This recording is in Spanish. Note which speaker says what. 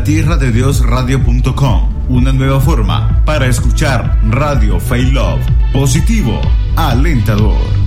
Speaker 1: latierradediosradio.com, una nueva forma para escuchar Radio Faith Love, positivo, alentador.